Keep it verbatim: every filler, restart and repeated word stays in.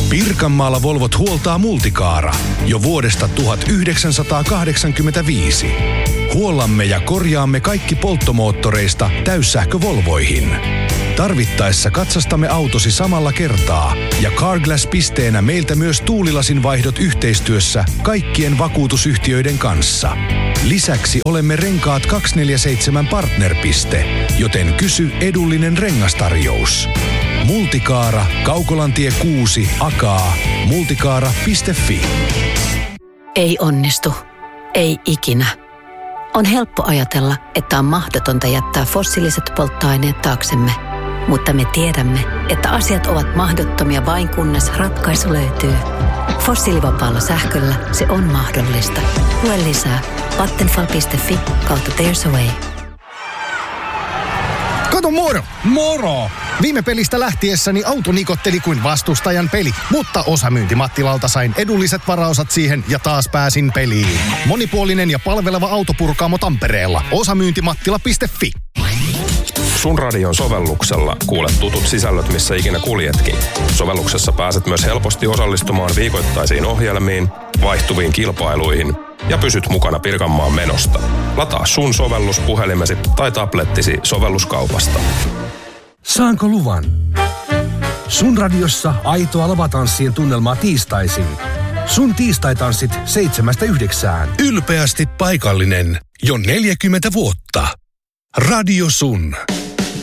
Pirkanmaalla Volvot huoltaa Multicaara jo vuodesta tuhatyhdeksänsataakahdeksankymmentäviisi. Huollamme ja korjaamme kaikki polttomoottoreista täyssähkövolvoihin. Tarvittaessa katsastamme autosi samalla kertaa ja Carglass-pisteenä meiltä myös tuulilasin vaihdot yhteistyössä kaikkien vakuutusyhtiöiden kanssa. Lisäksi olemme Renkaat kaksikymmentäneljä seitsemän partnerpiste, joten kysy edullinen rengastarjous. Multicaara, Kaukolantie kuusi, Akaa, multicaara piste fi. Ei onnistu. Ei ikinä. On helppo ajatella, että on mahdotonta jättää fossiiliset polttoaineet taaksemme. Mutta me tiedämme, että asiat ovat mahdottomia vain kunnes ratkaisu löytyy. Fossiilivapaalla sähköllä se on mahdollista. Lue lisää vattenfall piste fi kautta There's a Way. Kato moro! Moro! Viime pelistä lähtiessäni auto nikotteli kuin vastustajan peli, mutta osamyyntimattilalta sain edulliset varaosat siihen ja taas pääsin peliin. Monipuolinen ja palveleva autopurkaamo Tampereella. osamyyntimattila piste fi. Sun Radion sovelluksella kuulet tutut sisällöt, missä ikinä kuljetkin. Sovelluksessa pääset myös helposti osallistumaan viikoittaisiin ohjelmiin, vaihtuviin kilpailuihin ja pysyt mukana Pirkanmaan menosta. Lataa Sun sovellus puhelimesi tai tablettisi sovelluskaupasta. Saanko luvan? Sun Radiossa aitoa lavatanssien tunnelmaa tiistaisin. Sun tiistaitanssit seitsemästä yhdeksään. Ylpeästi paikallinen jo neljäkymmentä vuotta. Radio Sun.